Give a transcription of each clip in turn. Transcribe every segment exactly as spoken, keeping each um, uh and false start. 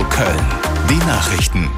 Köln. Die Nachrichten.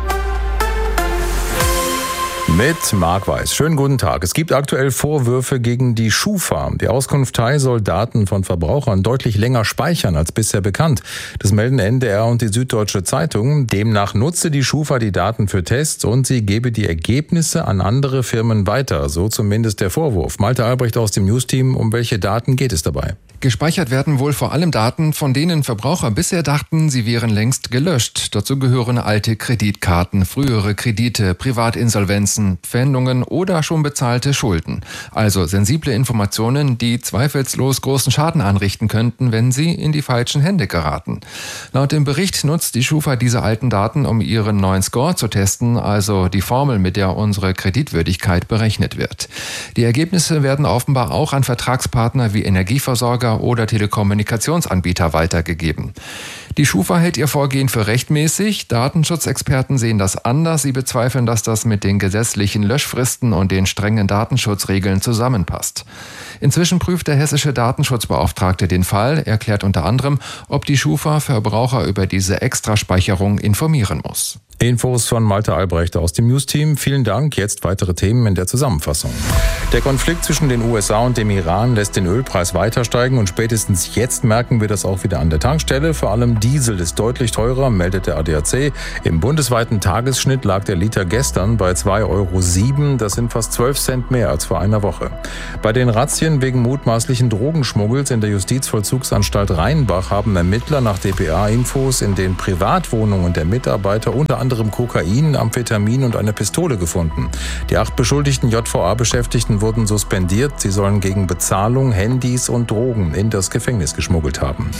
Mit Marc Weiß. Schönen guten Tag. Es gibt aktuell Vorwürfe gegen die Schufa. Die Auskunftei soll Daten von Verbrauchern deutlich länger speichern als bisher bekannt. Das melden N D R und die Süddeutsche Zeitung. Demnach nutze die Schufa die Daten für Tests und sie gebe die Ergebnisse an andere Firmen weiter. So zumindest der Vorwurf. Malte Albrecht aus dem Newsteam. Um welche Daten geht es dabei? Gespeichert werden wohl vor allem Daten, von denen Verbraucher bisher dachten, sie wären längst gelöscht. Dazu gehören alte Kreditkarten, frühere Kredite, Privatinsolvenzen, Pfändungen oder schon bezahlte Schulden. Also sensible Informationen, die zweifellos großen Schaden anrichten könnten, wenn sie in die falschen Hände geraten. Laut dem Bericht nutzt die Schufa diese alten Daten, um ihren neuen Score zu testen, also die Formel, mit der unsere Kreditwürdigkeit berechnet wird. Die Ergebnisse werden offenbar auch an Vertragspartner wie Energieversorger oder Telekommunikationsanbieter weitergegeben. Die Schufa hält ihr Vorgehen für rechtmäßig. Datenschutzexperten sehen das anders. Sie bezweifeln, dass das mit den gesetzlichen Löschfristen und den strengen Datenschutzregeln zusammenpasst. Inzwischen prüft der hessische Datenschutzbeauftragte den Fall, erklärt unter anderem, ob die Schufa Verbraucher über diese Extraspeicherung informieren muss. Infos von Malte Albrecht aus dem Newsteam. Vielen Dank. Jetzt weitere Themen in der Zusammenfassung. Der Konflikt zwischen den U S A und dem Iran lässt den Ölpreis weiter steigen und spätestens jetzt merken wir das auch wieder an der Tankstelle. Vor allem Diesel ist deutlich teurer, meldet der A D A C. Im bundesweiten Tagesschnitt lag der Liter gestern bei zwei Euro sieben. Das sind fast zwölf Cent mehr als vor einer Woche. Bei den Razzien wegen mutmaßlichen Drogenschmuggels in der Justizvollzugsanstalt Rheinbach haben Ermittler nach D P A-Infos in den Privatwohnungen der Mitarbeiter unter anderem Kokain, Amphetamin und eine Pistole gefunden. Die acht beschuldigten J V A-Beschäftigten wurden suspendiert. Sie sollen gegen Bezahlung Handys und Drogen in das Gefängnis geschmuggelt haben.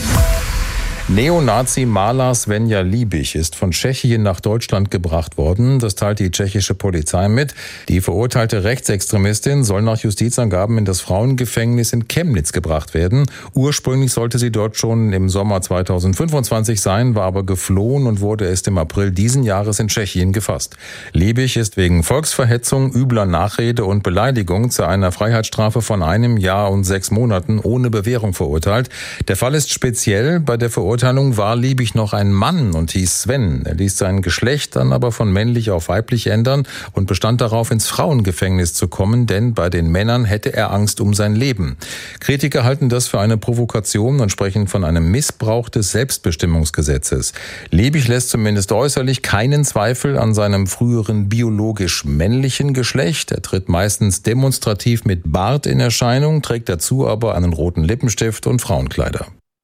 Neonazi-Maler Svenja Liebig ist von Tschechien nach Deutschland gebracht worden. Das teilt die tschechische Polizei mit. Die verurteilte Rechtsextremistin soll nach Justizangaben in das Frauengefängnis in Chemnitz gebracht werden. Ursprünglich sollte sie dort schon im Sommer zweitausendfünfundzwanzig sein, war aber geflohen und wurde erst im April diesen Jahres in Tschechien gefasst. Liebig ist wegen Volksverhetzung, übler Nachrede und Beleidigung zu einer Freiheitsstrafe von einem Jahr und sechs Monaten ohne Bewährung verurteilt. Der Fall ist speziell. Bei der Verurteilung war Liebig noch ein Mann und hieß Sven. Er ließ sein Geschlecht dann aber von männlich auf weiblich ändern und bestand darauf, ins Frauengefängnis zu kommen, denn bei den Männern hätte er Angst um sein Leben. Kritiker halten das für eine Provokation und sprechen von einem Missbrauch des Selbstbestimmungsgesetzes. Liebig lässt zumindest äußerlich keinen Zweifel an seinem früheren biologisch männlichen Geschlecht. Er tritt meistens demonstrativ mit Bart in Erscheinung, trägt dazu aber einen roten Lippenstift und Frauenkleider.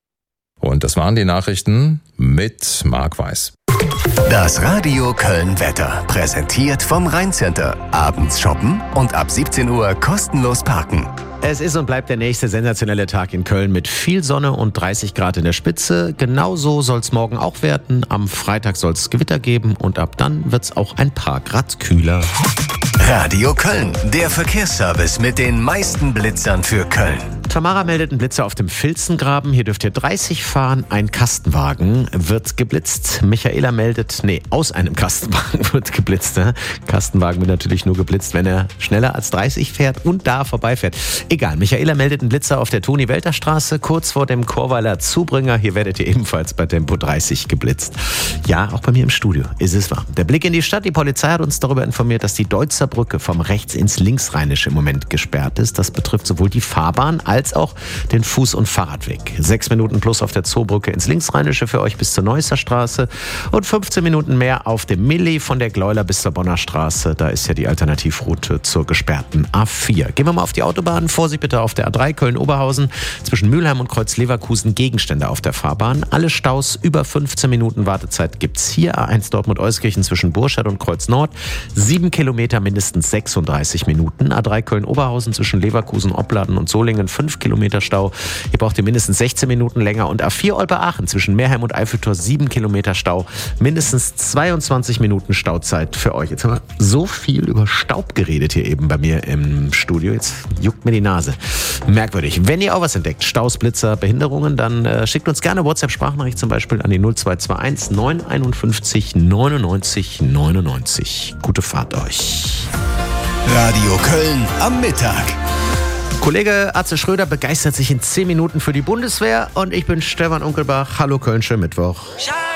Und das waren die Nachrichten mit Marc Weiß. Das Radio Köln Wetter, präsentiert vom Rhein-Center. Abends shoppen und ab siebzehn Uhr kostenlos parken. Es ist und bleibt der nächste sensationelle Tag in Köln mit viel Sonne und dreißig Grad in der Spitze. Genauso soll es morgen auch werden. Am Freitag soll es Gewitter geben und ab dann wird es auch ein paar Grad kühler. Radio Köln, der Verkehrsservice mit den meisten Blitzern für Köln. Tamara meldet einen Blitzer auf dem Filzengraben. Hier dürft ihr dreißig fahren. Ein Kastenwagen wird geblitzt. Michaela meldet, nee, aus einem Kastenwagen wird geblitzt. Ne? Kastenwagen wird natürlich nur geblitzt, wenn er schneller als dreißig fährt und da vorbeifährt. Egal, Michaela meldet einen Blitzer auf der Toni-Welter-Straße, kurz vor dem Chorweiler Zubringer. Hier werdet ihr ebenfalls bei Tempo dreißig geblitzt. Ja, auch bei mir im Studio ist es wahr. Der Blick in die Stadt. Die Polizei hat uns darüber informiert, dass die Deutzer Brücke vom Rechts ins Linksrheinische im Moment gesperrt ist. Das betrifft sowohl die Fahrbahn als auch den Fuß- und Fahrradweg. Sechs Minuten plus auf der Zoobrücke ins Linksrheinische für euch bis zur Neusser Straße und fünfzehn Minuten mehr auf dem Milli von der Gleuler bis zur Bonner Straße. Da ist ja die Alternativroute zur gesperrten A vier. Gehen wir mal auf die Autobahn. Vorsicht bitte auf der A drei Köln-Oberhausen. Zwischen Mülheim und Kreuz-Leverkusen Gegenstände auf der Fahrbahn. Alle Staus über fünfzehn Minuten Wartezeit gibt's hier. A eins Dortmund-Euskirchen zwischen Burscheid und Kreuz-Nord. Sieben Kilometer mindestens sechsunddreißig Minuten. A drei Köln-Oberhausen zwischen Leverkusen, Opladen und Solingen fünf Kilometer Stau. Hier braucht ihr mindestens sechzehn Minuten länger. Und A vier Olpe-Aachen zwischen Meerheim und Eiffeltor sieben Kilometer Stau. Mindestens zweiundzwanzig Minuten Stauzeit für euch. Jetzt haben wir so viel über Staub geredet hier eben bei mir im Studio. Jetzt juckt mir die Nase. Merkwürdig. Wenn ihr auch was entdeckt, Staus, Blitzer, Behinderungen, dann äh, schickt uns gerne WhatsApp-Sprachnachricht zum Beispiel an die null zwei zwei eins neun eins fünf neunundneunzig neunundneunzig. Gute Fahrt euch. Radio Köln am Mittag. Kollege Atze Schröder begeistert sich in zehn Minuten für die Bundeswehr und ich bin Stefan Unkelbach. Hallo Köln, schönen Mittwoch.